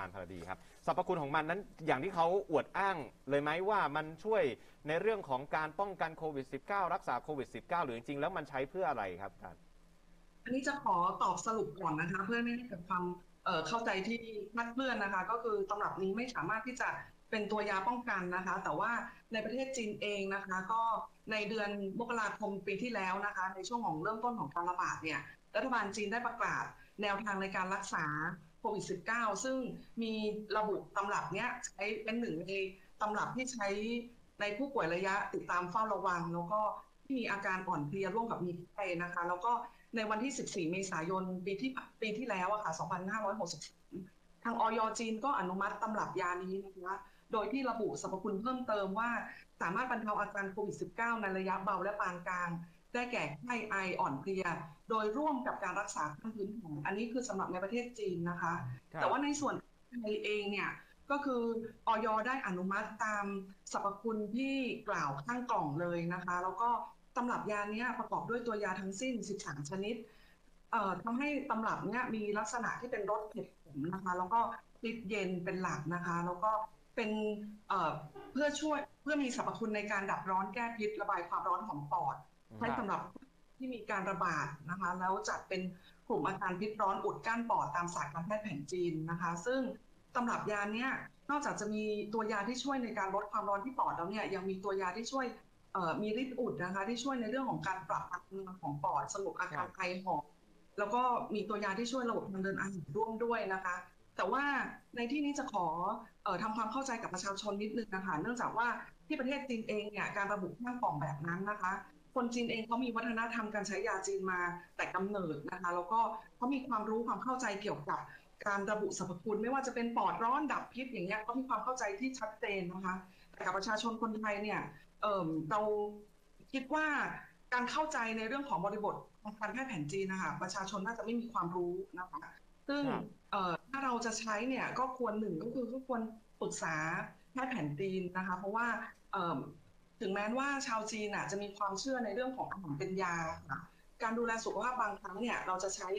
ารย์ภรดีครับสรรพคุณของมันนั้นอย่างที่เขาอวดอ้างเลยไหมว่ามันช่วยในเรื่องของการป้องกันโควิด -19 รักษาโควิด -19 หรือจริงๆแล้วมันใช้เพื่ออะไรครับอาจารย์อันนี้จะขอตอบสรุปก่อนนะคะเพื่อไม่ให้เกิดความเข้าใจที่คลาดเคลื่อนนะคะก็คือตำรับนี้ไม่สามารถที่จะเป็นตัวยาป้องกันนะคะแต่ว่าในประเทศจีนเองนะคะก็ในเดือนมกราคมปีที่แล้วนะคะในช่วงของเริ่มต้นของการระบาดเนี่ยรัฐบาลจีนได้ประกาศแนวทางในการรักษาโควิด -19 ซึ่งมีระบุตำรับเนี้ยใช้เป็นหนึ่งในตำรับที่ใช้ในผู้ป่วยระยะติดตามเฝ้าระวังแล้วก็ที่มีอาการอ่อนเพลียร่วมกับมีไข้นะคะแล้วก็ในวันที่ 14 เมษายนปีที่แล้วอะค่ะ 2563 ทางอย.จีนก็อนุมัติตำรับยานี้นะคะโดยที่ระบุสรรพคุณเพิ่มเติมว่าสามารถบรรเทาอาการโควิด -19 ในระยะเบาและปานกลางได้แก่ไข้ไออ่อนเพลียโดยร่วมกับการรักษาขั้นพื้นฐานอันนี้คือสำหรับในประเทศจีนนะคะแต่ว่าในส่วนไทยเองเนี่ยก็คืออย.ได้อนุมัติตามสรรพคุณที่กล่าวข้างกล่องเลยนะคะแล้วก็ตำรับยานี้ประกอบด้วยตัวยาทั้งสิ้น 13 ชนิดทำให้ตำรับเนี้ยมีลักษณะที่เป็นรสเผ็ดขมนะคะแล้วก็ฤทธิ์เย็นเป็นหลักนะคะแล้วก็เป็นเพื่อมีสรรพคุณในการดับร้อนแก้พิษระบายความร้อนของปอดใช้สำหรับที่มีการระบาดนะคะแล้วจัดเป็นกลุ่มอาการพิษร้อนอุดกั้นปอดตามศาสตร์การแพทย์แผนจีนนะคะซึ่งตำรับยาเนี้ยนอกจากจะมีตัวยาที่ช่วยในการลดความร้อนที่ปอดแล้วเนี่ยยังมีตัวยาที่ช่วยมีฤทธิ์อุดนะคะที่ช่วยในเรื่องของการปรับการทำงานของปอดสงบอาการไอหอบแล้วก็มีตัวยาที่ช่วยระบบทางเดินอาหารร่วมด้วยนะคะแต่ว่าในที่นี้จะขอทำความเข้าใจกับประชาชนนิดนึงนะคะเนื่องจากว่าที่ประเทศจีนเองเนี่ยการระบุข้างกล่องแบบนั้นนะคะคนจีนเองเขามีวัฒนธรรมการใช้ยาจีนมาแต่กำเนิดนะคะแล้วก็เขามีความรู้ความเข้าใจเกี่ยวกับการระบุสรรพคุณไม่ว่าจะเป็นปอดร้อนดับพิษอย่างเงี้ยเขามีความเข้าใจที่ชัดเจนนะคะแต่กับประชาชนคนไทยเนี่ยเราคิดว่าการเข้าใจในเรื่องของบริบททางการแพทย์แผนจีนนะคะประชาชนน่าจะไม่มีความรู้นะคะซึ่งถ้าเราจะใช้เนี่ยก็ควรหนึ่งก็คือก็ควรปรึกษาแพทย์แผนจีนนะคะเพราะว่าถึงแม้ว่าชาวจีนจะมีความเชื่อในเรื่องของอาหารเป็นยาค่ะการดูแลสุขภาพบางครั้งเนี่ยเราจะใช้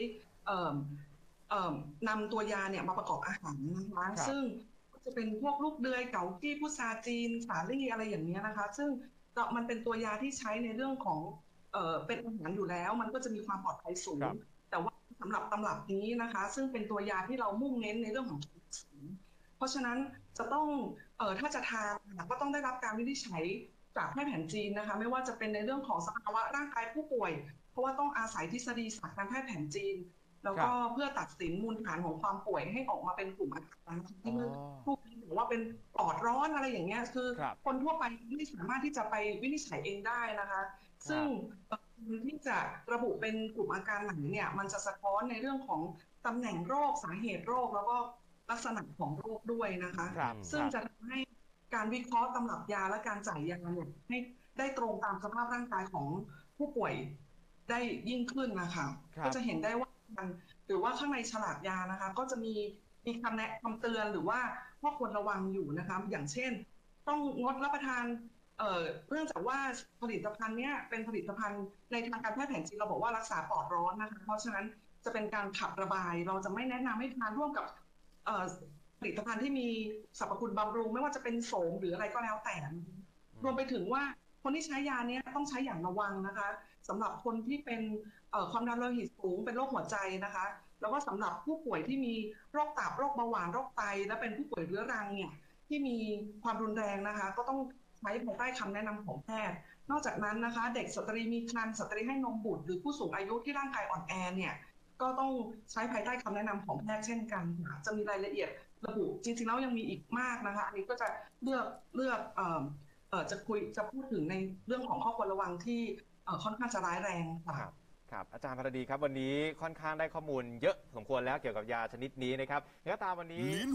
นำตัวยาเนี่ยมาประกอบอาหารนะคะซึ่งจะเป็นพวกลูกเดือยเก๋ากี้พุทราจีนสาลี่อะไรอย่างนี้นะคะซึ่งมันเป็นตัวยาที่ใช้ในเรื่องของเป็นอาหารอยู่แล้วมันก็จะมีความปลอดภัยสูงแต่ว่าสำหรับตำรับนี้นะคะซึ่งเป็นตัวยาที่เรามุ่งเน้นในเรื่องของสูงเพราะฉะนั้นจะต้องถ้าจะทานก็ต้องได้รับการวินิจฉัยจากแพทย์แผนจีนนะคะไม่ว่าจะเป็นในเรื่องของสภาวะร่างกายผู้ป่วยเพราะว่าต้องอาศัยทฤษฎีศาสตร์การแพทย์แผนจีนแล้วก็เพื่อตัดสินมูลฐานของความป่วยให้ออกมาเป็นกลุ่มอาการที่ผู้บอกว่าเป็นปอดร้อนอะไรอย่างเงี้ยคือคนทั่วไปไม่สามารถที่จะไปวินิจฉัยเองได้นะคะซึ่งที่จะระบุเป็นกลุ่มอาการไหนเนี่ยมันจะสะท้อนในเรื่องของตำแหน่งโรคสาเหตุโรคแล้วก็ลักษณะของโรคด้วยนะคะซึ่งจะทำให้การวิเคราะห์ตำรับยาและการจ่ายยาเนี่ยให้ได้ตรงตามสภาพร่างกายของผู้ป่วยได้ยิ่งขึ้นนะคะก็จะเห็นได้ว่าหรือว่าข้างในฉลากยานะคะก็จะมีคำแนะคำเตือนหรือว่าข้อควรระวังอยู่นะคะอย่างเช่นต้องงดรับประทานเนื่องจากว่าผลิตภัณฑ์นี้เป็นผลิตภัณฑ์ในทางการแพทย์แผนจีนเราบอกว่ารักษาปอดร้อนนะคะเพราะฉะนั้นจะเป็นการขับระบายเราจะไม่แนะนำให้ทานร่วมกับผลิตภัณฑ์ที่มีสรรพคุณบำรุงไม่ว่าจะเป็นโสมหรืออะไรก็แล้วแต่รวมไปถึงว่าคนที่ใช้ยานี้ต้องใช้อย่างระวังนะคะสำหรับคนที่เป็นความดันโลหิตสูงเป็นโรคหัวใจนะคะแล้วก็สำหรับผู้ป่วยที่มีโรคตับโรคเบาหวานโรคไตและเป็นผู้ป่วยเรื้อรังเนี่ยที่มีความรุนแรงนะคะก็ต้องใช้ภายใต้คำแนะนำของแพทย์นอกจากนั้นนะคะเด็กสตรีมีครรภ์สตรีให้นมบุตรหรือผู้สูงอายุที่ร่างกายอ่อนแอเนี่ยก็ต้องใช้ภายใต้คำแนะนำของแพทย์เช่นกันจะมีรายละเอียดระบุจริงๆแล้วยังมีอีกมากนะคะอันนี้ก็จะเลือกจะพูดถึงในเรื่องของข้อควรระวังที่ค่อนข้างจะร้ายแรงค่ะครับอาจารย์ภรดีครับวันนี้ค่อนข้างได้ข้อมูลเยอะสมควรแล้วเกี่ยวกับยาชนิดนี้นะครับแล้วตามวันนี้